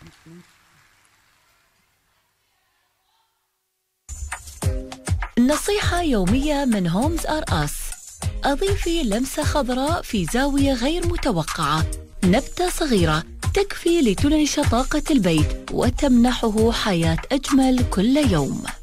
نصيحة يومية من هومز آر أس: أضيفي لمسة خضراء في زاوية غير متوقعة. نبتة صغيرة تكفي لتنعش طاقة البيت وتمنحه حياة أجمل كل يوم.